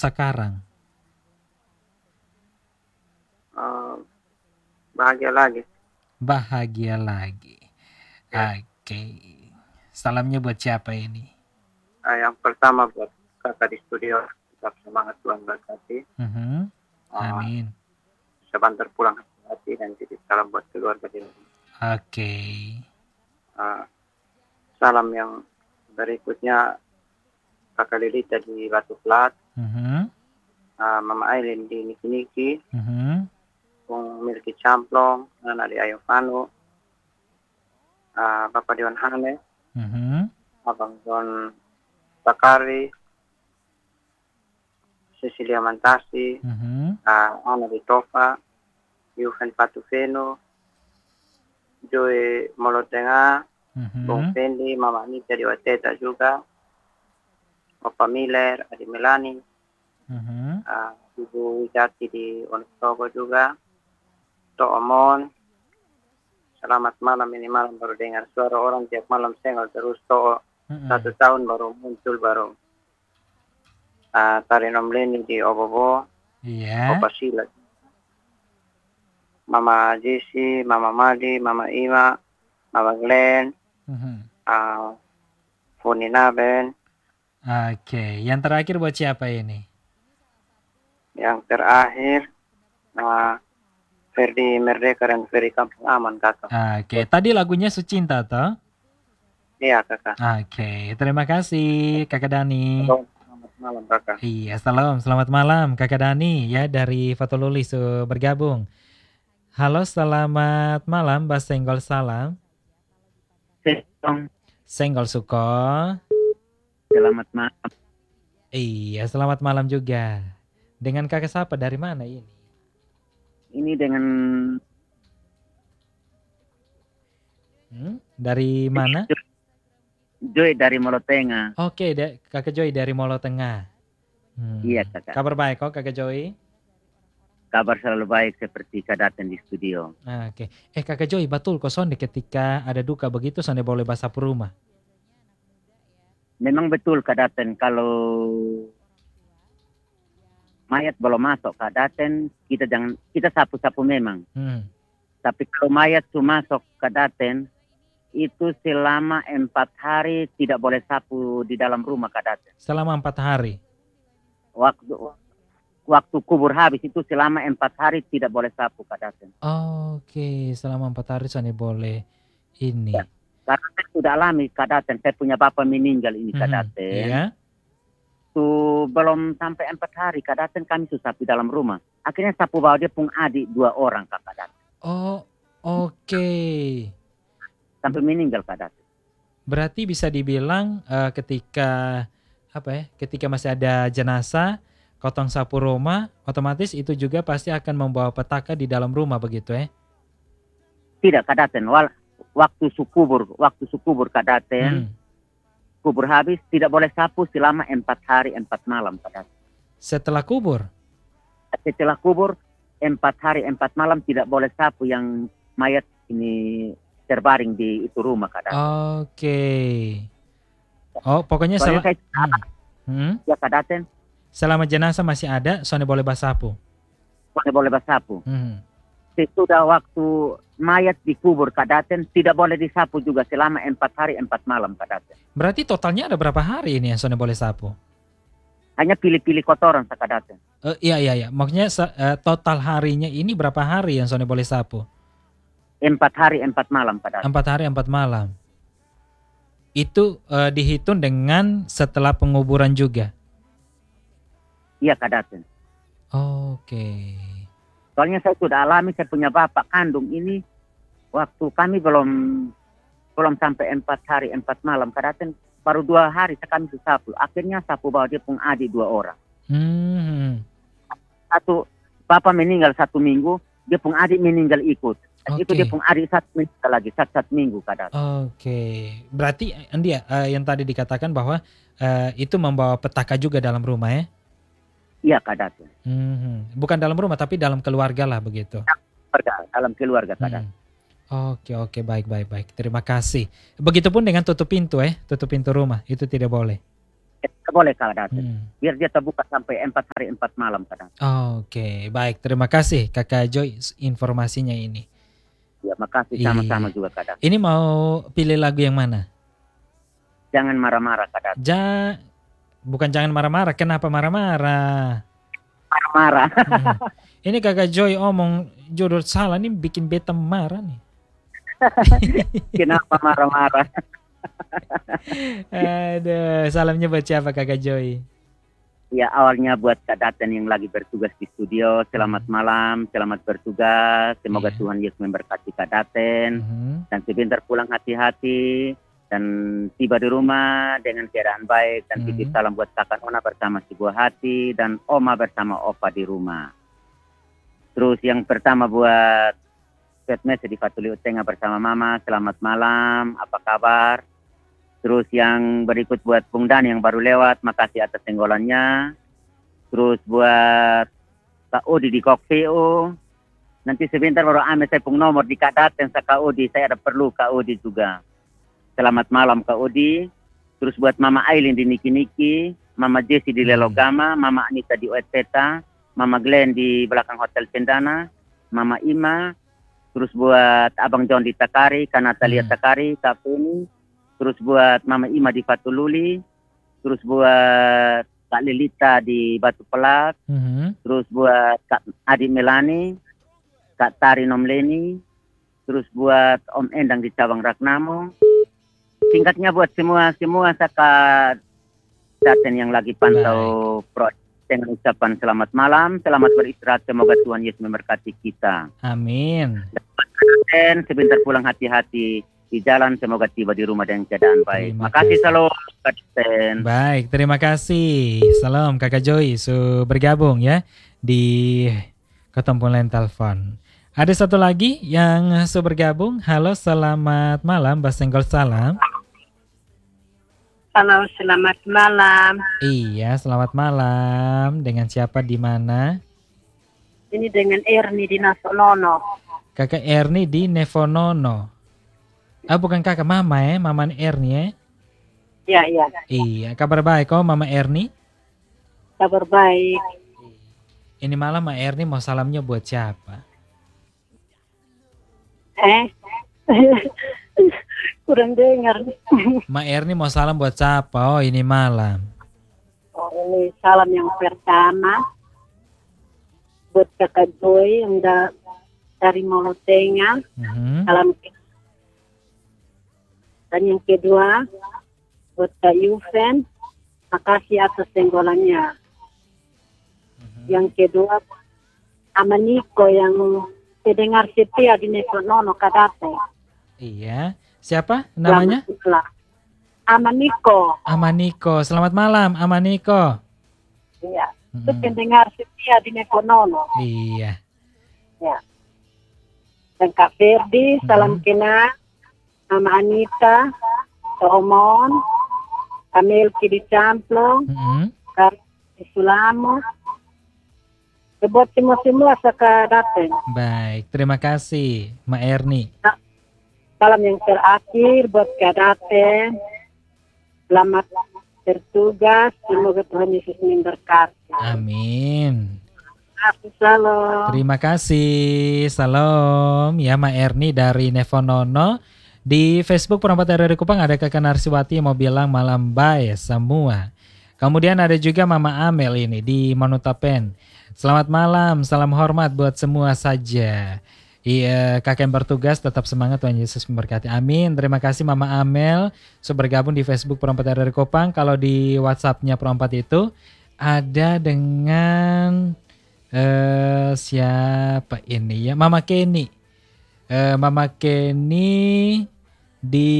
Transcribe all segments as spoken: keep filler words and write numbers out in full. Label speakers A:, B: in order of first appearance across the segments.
A: sekarang?
B: Uh, bahagia lagi.
A: Bahagia lagi.
B: Ya.
A: Oke. Salamnya buat siapa ini?
B: Uh, yang pertama buat kakak di studio, tetap semangat, Tuhan berkati.
A: Mhm.
B: Uh,
A: Amin.
B: Sebentar pulang hati dan titip salam buat keluarga di rumah.
A: Oke.
B: Uh, salam yang berikutnya kakak Lilita di Batu Plat,
A: Mhm.
B: uh, Mama Aileen di Niki Niki,
A: Mhm.
B: Bung Milki Camplong, Nana di Ayovanu, uh, Bapak Diwan Hane,
A: Mhm.
B: Abang Don Bakari, Cecilia Mantasi,
A: Mhm.
B: uh, Ana di Tova, Yuven Patufeno, Joy Molotenga, Bung
A: Mhm.
B: Fendi, Mama Anita di Wateta juga, Opa Miller, Adi Melani,
A: Mhm.
B: uh, Ibu Wijati di Wonosobo juga, To Omon. Selamat malam, ini malam baru dengar suara orang tiap malam senggol terus To. Satu
A: Mhm.
B: tahun baru muncul baru. Uh, Tarinom Leni di Obobo,
A: Iya.
B: Opa Sila, Mama Jesse, Mama Madi, Mama Ima, Mama Glenn,
A: Mhm.
B: uh, Funi Naben.
A: Oke, yang terakhir buat siapa ini?
B: Yang terakhir, uh, Ferdi Merdeka dan Ferdi Kampung Aman, kakak.
A: Oke, tadi lagunya Sucinta toh?
B: Iya, kakak.
A: Oke, terima kasih Kakak Dani.
B: Selamat malam, kakak.
A: Iya, salam, selamat malam Kakak Dani ya dari Fatululi su bergabung. Halo, selamat malam Mbak Senggol Salam. Senggol Suko.
B: Selamat malam.
A: Iya, selamat malam juga. Dengan kakak siapa dari mana ini?
B: Ini dengan
A: Hmm? Dari mana?
B: Joy dari Molotenga.
A: Oke, da- kakak Joy dari Molo Tengah. Hmm.
B: Iya, kakak.
A: Kabar baik kok kakak Joy?
B: Kabar selalu baik seperti kak datang di studio.
A: Oke. Eh kakak Joy, betul kok sonde ketika ada duka begitu sonde boleh bahasa rumah?
B: Memang betul kak datang kalau mayat belum masuk kak datang kita jangan kita sapu-sapu memang.
A: Hmm.
B: Tapi kalau mayat sudah masuk kak datang itu selama empat hari tidak boleh sapu di dalam rumah kak datang.
A: Selama empat hari?
B: Waktu waktu kubur habis itu selama empat hari tidak boleh sapu kak datang.
A: Oke, selama empat hari sonde boleh ini.
B: Ya. Karena saya sudah alami kak datang, saya punya bapak meninggal ini kak
A: Mhm.
B: datang.
A: Iya.
B: Tuh belum sampai empat hari kak datang kami tuh sapu dalam rumah. Akhirnya sapu bawa dia pun adik dua orang kak datang.
A: Oh, oke.
B: Sampai meninggal kak datang.
A: Berarti bisa dibilang uh, ketika apa ya? Ketika masih ada jenazah, kotong sapu rumah, otomatis itu juga pasti akan membawa petaka di dalam rumah begitu ya?
B: Tidak kak datang. Wal, waktu sukubur, waktu sukubur kak datang,
A: Hmm.
B: kubur habis tidak boleh sapu selama empat hari empat malam kak datang.
A: Setelah kubur?
B: Setelah kubur empat hari empat malam tidak boleh sapu yang mayat ini terbaring di itu rumah kak datang.
A: Oke. Oh, pokoknya
B: Soalnya
A: sel-
B: saya
A: hmm. Hmm?
B: ya kak datang,
A: selama jenazah masih ada, sonde boleh basapu.
B: boleh boleh bersapu.
A: Hmm.
B: Sesudah waktu mayat dikubur kak datang tidak boleh disapu juga selama empat hari empat malam kak datang.
A: Berarti totalnya ada berapa hari ini yang sonde boleh sapu?
B: Hanya pilih-pilih kotoran kak datang.
A: Uh, iya iya iya. Maksudnya uh, total harinya ini berapa hari yang sonde boleh sapu?
B: Empat hari empat malam kak datang.
A: Empat hari empat malam. Itu uh, dihitung dengan setelah penguburan juga.
B: Iya kak datang.
A: Oke. Okay.
B: Soalnya saya sudah alami, saya punya bapak kandung ini waktu kami belum belum sampai empat hari empat malam kak datang, baru dua hari kami sapu. Akhirnya sapu bawa dia pun adik dua orang.
A: Hmm.
B: Satu bapak meninggal satu minggu, dia pun adik meninggal ikut.
A: Okay.
B: Itu dia pun adik satu minggu lagi, satu, satu minggu kak datang.
A: Oke. Okay. Berarti Andi uh, yang tadi dikatakan bahwa uh, itu membawa petaka juga dalam rumah ya?
B: Iya kak datang.
A: Hmm. Bukan dalam rumah tapi dalam keluarga lah begitu.
B: Keluarga, dalam keluarga kak datang.
A: Hmm. Oke oke baik baik baik. Terima kasih. Begitupun dengan tutup pintu eh, tutup pintu rumah itu tidak boleh.
B: boleh Kak Daten.
A: Hmm.
B: Biar dia terbuka sampai empat hari empat malam Kak Daten.
A: Oke, baik. Terima kasih Kakak Joy informasinya ini.
B: Ya, makasih
A: Iya.
B: sama-sama juga Kak Daten.
A: Ini mau pilih lagu yang mana?
B: Jangan marah-marah Kak Daten.
A: Ja, bukan jangan marah-marah. Kenapa marah-marah?
B: Marah-marah.
A: Hmm. Ini Kakak Joy omong judul salah nih bikin beta marah nih.
B: Kenapa marah-marah?
A: Aduh, salamnya buat siapa Kakak Joy?
B: Ya, awalnya buat Kak Daten yang lagi bertugas di studio. Selamat malam, selamat bertugas. Semoga
A: Iya.
B: Tuhan Yesus memberkati Kak Daten.
A: Mhm.
B: Dan sebentar pulang hati-hati. Dan tiba di rumah dengan keadaan baik. Dan titip
A: Mhm.
B: salam buat Kakak Nona bersama si buah hati. Dan Oma bersama Opa di rumah. Terus yang pertama buat Petmes di Fatuli Utenga bersama Mama. Selamat malam, apa kabar? Terus yang berikut buat Bung Dan yang baru lewat, makasih atas tenggolannya. Terus buat Kak Odi di Kokpeo. Nanti sebentar baru ambil saya pung nomor di Kak Daten sa Kak Odi. Saya ada perlu Kak Odi juga. Selamat malam Kak Odi. Terus buat Mama Aileen di Niki Niki, Mama Jessie di Lelogama, Mama Anita di Oeteta, Mama Glenn di belakang Hotel Cendana, Mama Ima. Terus buat Abang John di Takari, Kak Natalia
A: Hmm.
B: Takari, Kak Penny. Terus buat Mama Ima di Fatululi. Terus buat Kak Lilita di Batu Pelak.
A: Mhm.
B: Terus buat Kak Adi Melani. Kak Tari Nomleni. Terus buat Om Endang di Cawang Ragnamo. Singkatnya buat semua-semua Kak Daten yang lagi pantau proyek dengan ucapan selamat malam. Selamat beristirahat. Semoga Tuhan Yesus memberkati kita.
A: Amin.
B: Dan sebentar pulang hati-hati di jalan, semoga tiba di rumah dengan keadaan baik.
A: Terima
B: Makasih
A: kasih.
B: salam Kapten.
A: Baik, terima kasih. Salam Kakak Joy, su bergabung ya di ketumpulan telepon. Ada satu lagi yang su bergabung. Halo, selamat malam, Mbak Senggol salam.
C: Halo, selamat malam.
A: Iya, selamat malam. Dengan siapa di mana?
C: Ini dengan Erni di Nasonono.
A: Kakak Erni di Nevonono. Ah, bukan kakak mama ya, mama Erni ya.
C: Ya, ya.
A: Iya, kabar baik kok Mama Erni.
C: Kabar baik.
A: Ini malam Mama Erni mau salamnya buat siapa?
C: Eh? Kurang dengar.
A: Ma Erni mau salam buat siapa? Oh, ini malam.
C: Oh, ini salam yang pertama. Buat Kakak Joy yang da- dari Molotenga.
A: Mhm.
C: Salam. Dan yang kedua, buat Kak Yuven. Makasih atas tenggolannya. Yang kedua, Amaniko yang pendengar setia di Nekonono Kadate.
A: Iya. Siapa namanya?
C: Amaniko.
A: Amaniko. Selamat malam Amaniko.
C: Iya.
A: Mhm.
C: Itu pendengar setia di Nekonono.
A: Iya.
C: Ya. Dan Kak Ferdi, salam kenal. Mama Anita, Kak Omon, Kamil Kidi Camplong,
A: Mhm.
C: Kak Sulamo. Buat semua-semua Saka Daten.
A: Baik, terima kasih Ma Erni.
C: Salam yang terakhir buat Kak Daten. Selamat bertugas. Semoga Tuhan Yesus memberkati.
A: Amin.
C: Salam.
A: Terima kasih. Salam ya Ma Erni dari Nevonono. Di Facebook Perempat R R Kupang ada Kakak Narsiwati yang mau bilang malam baik semua. Kemudian ada juga Mama Amel ini di Manutapen. Selamat malam, salam hormat buat semua saja. Iya, kakak yang bertugas tetap semangat, Tuhan Yesus memberkati. Amin. Terima kasih Mama Amel sudah bergabung di Facebook Perempat R R Kupang. Kalau di WhatsApp-nya Perempat itu ada dengan eh, siapa ini ya? Mama Kenny. Eh, Mama Kenny di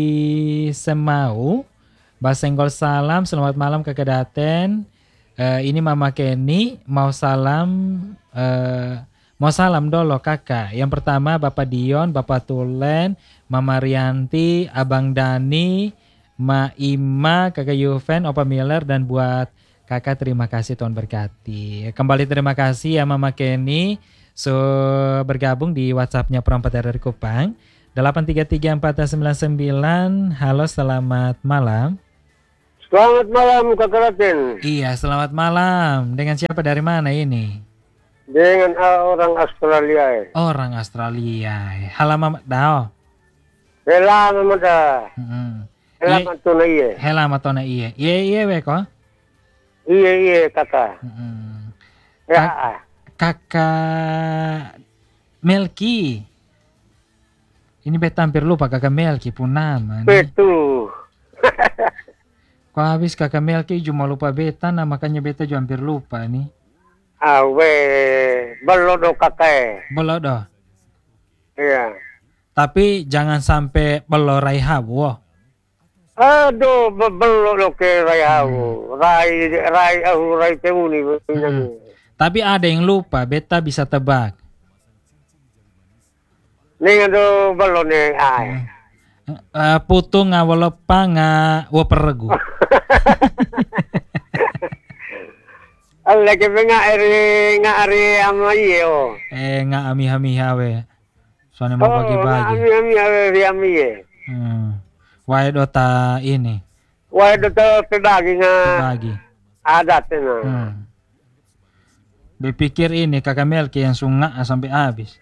A: Semau. Basenggol salam, selamat malam Kakak Daten. Eh, ini Mama Kenny mau salam, eh, mau salam dulu kakak. Yang pertama Bapak Dion, Bapak Tulen, Mama Rianti, Abang Dani, Ma Ima, Kakak Yuven, Opa Miller, dan buat kakak terima kasih, Tuhan berkati. Kembali terima kasih ya Mama Kenny so bergabung di WhatsApp-nya Perempat R R Kupang. delapan tiga tiga empat sembilan sembilan. Halo, selamat malam.
D: Selamat malam Kakak Raten.
A: Iya, selamat malam. Dengan siapa dari mana ini?
D: Dengan uh, orang Australia. Eh.
A: Orang Australia. Halaman dao.
D: Helama mata.
A: Heeh.
D: Helama tu na iye.
A: Helamat tona iya. Iya iya we ko.
D: Iye iye kakak.
A: Heeh.
D: Ya.
A: Kakak Melki. Ini beta hampir lupa kakak Melki pun nama. nih.
D: Betul.
A: Kok habis kakak Melki cuma lupa beta, nah makanya beta juga hampir lupa nih.
D: Awe, belodo kakak.
A: Belok doh.
D: Iya.
A: Tapi jangan sampai belorai hawo.
D: Aduh, be- belodo ke rai aku. Rai rai aku rai teuni.
A: Hmm. Tapi ada yang lupa, beta bisa tebak.
D: Ning ado belone ai.
A: Uh, putu ngawalepa nga waperegu.
D: Allah ke nga eri nga eri ama iye o.
A: eh nga ami-hamiha we. Soalnya mau bagi-bagi.
D: Ami ami eri ami iye.
A: Hmm. Wae dota ini,
D: Wah, itu terbagi nga
A: bagi.
D: adat na.
A: Hmm. Dipikir ini kakak Melki yang sunga sampai habis.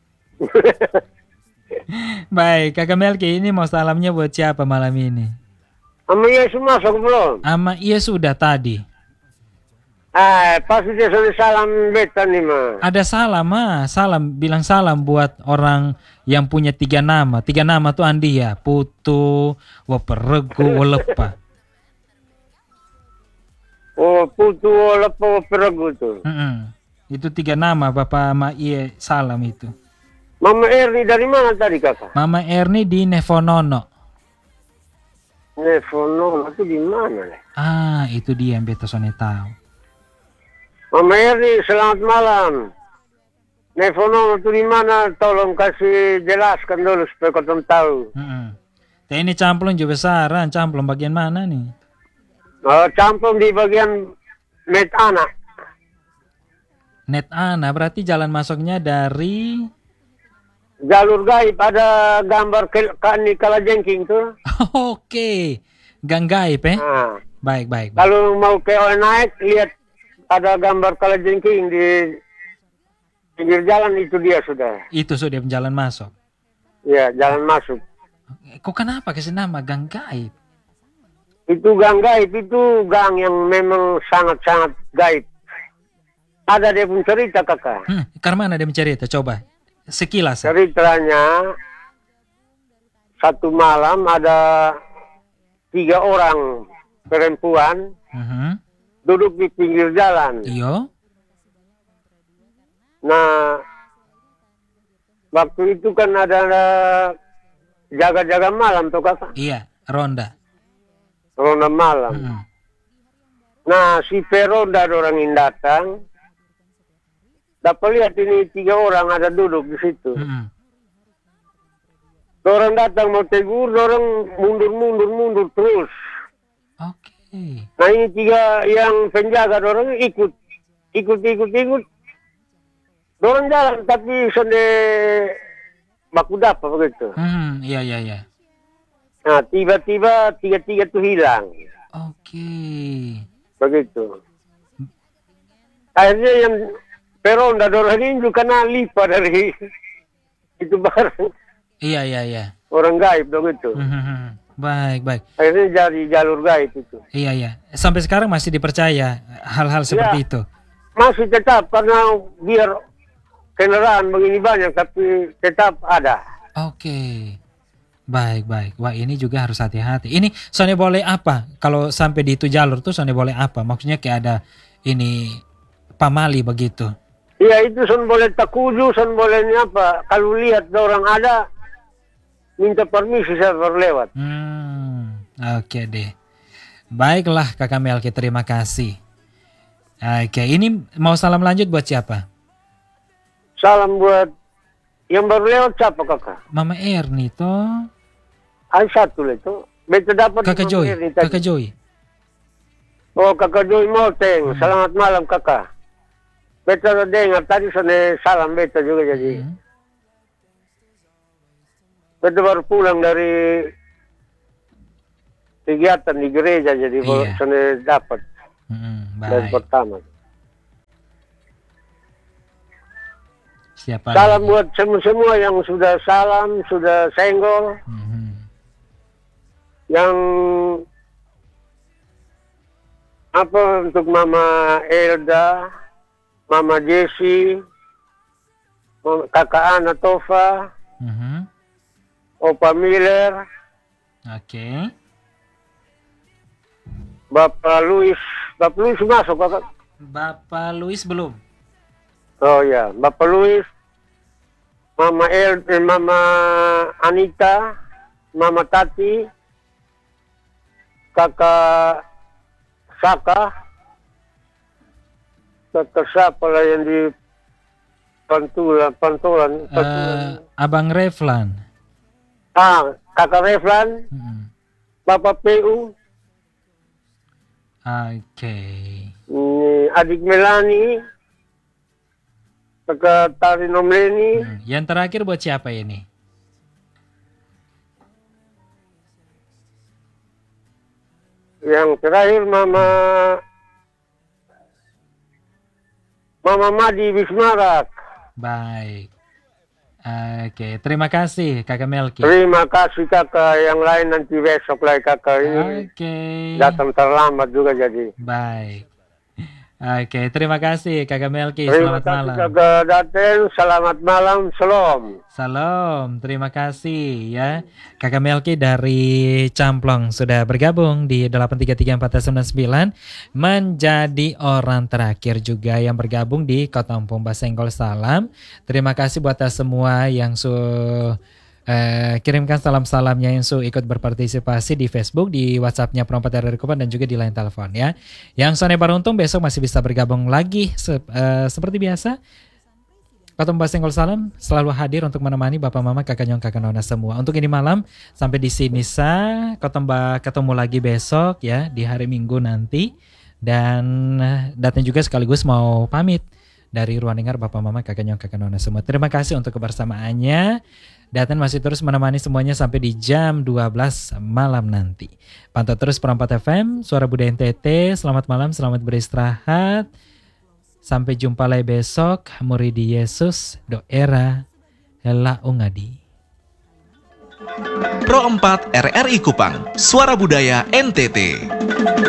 A: Baik, kakak Melki ini mau salamnya buat siapa malam ini?
D: Ama Yesus masuk belum?
A: Ama iya sudah tadi.
D: Ah, pasti dia sudah salam beta nih mah.
A: Ada salam ah, salam bilang salam buat orang yang punya tiga nama. Tiga nama tuh Andi ya, Putu, Waperegu, Walepa.
D: Oh, putu lepo peragu tuh.
A: Mm-mm. Itu tiga nama Bapak Ma Iye salam itu.
D: Mama Erni dari mana tadi kakak?
A: Mama Erni di Nevonono.
D: Nevono itu di mana leh?
A: Ah, itu dia yang beta sone tahu.
D: Mama Erni, selamat malam. Nevono itu di mana? Tolong kasih jelaskan dulu supaya kau tahu.
A: Mm-mm. Teh ini camplung juga besaran, camplung bagian mana nih?
D: Oh, campur di bagian met anak.
A: Net Ana, berarti jalan masuknya dari
D: Jalur gaib ada gambar ke, kani kalajengking tuh.
A: Oke, gang gaib eh?
D: Nah,
A: Baik, baik, baik.
D: kalau mau ke naik lihat ada gambar kalajengking di pinggir jalan, itu dia sudah.
A: Itu sudah jalan masuk.
D: Ya, jalan masuk.
A: Kok kenapa kasih nama gang gaib?
D: Itu gang gaib, itu gang yang memang sangat-sangat gaib. Ada dia pun cerita kakak.
A: Hmm, karena mana dia mencerita? Coba sekilas. Ya.
D: Ceritanya satu malam ada tiga orang perempuan
A: Mhm.
D: duduk di pinggir jalan.
A: Iyo.
D: Nah, waktu itu kan ada jaga-jaga malam tuh kakak.
A: Iya, ronda.
D: Ronda malam.
A: Mhm.
D: Nah, si peronda orang yang datang, dapat lihat ini tiga orang ada duduk di situ.
A: Mhm.
D: Orang datang mau tegur, orang mundur, mundur, mundur terus.
A: Oke.
D: Nah ini tiga yang penjaga, orang ikut, ikut, ikut, ikut. Orang jalan tapi sonde baku dapat begitu.
A: Hmm, iya, iya, iya.
D: Nah tiba-tiba tiga-tiga itu hilang.
A: Oke.
D: Begitu. Akhirnya yang peronda orang ini juga kena lipat dari itu barang.
A: Iya, iya, iya.
D: Orang gaib begitu.
A: Mhm. Baik, baik.
D: Akhirnya jadi jalur gaib itu.
A: Iya, iya. Sampai sekarang masih dipercaya hal-hal seperti
D: Ya.
A: itu.
D: Masih tetap karena biar kendaraan begini banyak tapi tetap ada.
A: Oke. Baik, baik. Wah, ini juga harus hati-hati. Ini soalnya boleh apa? Kalau sampai di itu jalur tuh soalnya boleh apa? Maksudnya kayak ada ini pamali begitu.
D: Iya itu son boleh takuju, son boleh ini apa. Kalau lihat orang ada, minta permisi saya berlewat.
A: Hmm, oke deh. Baiklah Kakak Melki, terima kasih. Oke, ini mau salam lanjut buat siapa?
D: Salam buat yang baru lewat siapa kakak?
A: Mama Erni toh.
D: Ay satu lah itu. Beta dapat
A: Kakak
D: Mama
A: Joy.
D: Erni tadi.
A: Kakak Joy.
D: Oh kakak Joy Moteng.
A: Hmm.
D: Selamat malam kakak. Beta udah dengar tadi sana salam beta juga jadi.
A: Hmm.
D: Beta baru pulang dari kegiatan di gereja, jadi
A: Iya.
D: saya dapat
A: Mm,
D: dari
A: baik.
D: pertama.
A: Siapa
D: Salam
A: lagi?
D: buat semua-semua yang sudah salam, sudah senggol,
A: Mhm.
D: yang apa untuk Mama Elda, Mama Jessi, Mama- Kakak Ana Tova,
A: Mhm.
D: Opa Miller,
A: Oke.
D: Bapak Luis, Bapak Luis masuk Bapak.
A: Bapak Luis belum?
D: Oh ya, Bapak Luis, Mama El, eh, Mama Anita, Mama Tati, Kakak Saka, Kakak siapa lah yang di Pantulan, Pantulan, Pantulan.
A: Eh, Abang Reflan.
D: Ah, Kakak Reflan,
A: Mhm.
D: Bapak P U,
A: Oke.
D: ini adik Melani, Kakak Tari Nomleni,
A: Hmm, Yang terakhir buat siapa ini?
D: yang terakhir Mama Mama Madi Bismarak.
A: Baik. Oke, terima kasih Kakak Melki.
D: Terima kasih kakak, yang lain nanti besok lagi kakak, ini
A: Oke.
D: datang terlambat juga jadi.
A: Baik. Oke, terima kasih Kakak Melki.
D: Terima
A: Selamat
D: kasih
A: malam.
D: kakak datang, selamat malam, salam.
A: Salam, terima kasih ya. Kakak Melki dari Camplong sudah bergabung di delapan tiga tiga empat sembilan sembilan, menjadi orang terakhir juga yang bergabung di Kota Empung Basenggol. Salam. Terima kasih buat semua yang su eh, kirimkan salam-salamnya, yang su ikut berpartisipasi di Facebook, di WhatsAppnya Perompak R R I Kupang, dan juga di line telepon ya. Yang Sone Baruntung besok masih bisa bergabung lagi se- eh, seperti biasa. Kota Basenggol Salam selalu hadir untuk menemani Bapak Mama, Kakak Nyong, Kakak Nona semua. Untuk ini malam sampai di sini sa. Kota Mbak ketemu lagi besok ya di hari Minggu nanti. Dan datang juga sekaligus mau pamit dari ruang dengar Bapak Mama, Kakak Nyong, Kakak Nona semua. Terima kasih untuk kebersamaannya. Datang masih terus menemani semuanya sampai di jam dua belas malam nanti. Pantau terus Perompak F M, Suara Budaya N T T. Selamat malam, selamat beristirahat. Sampai jumpa lagi besok. Muridi Yesus doera hela ungadi.
E: Pro empat R R I Kupang, Suara Budaya N T T.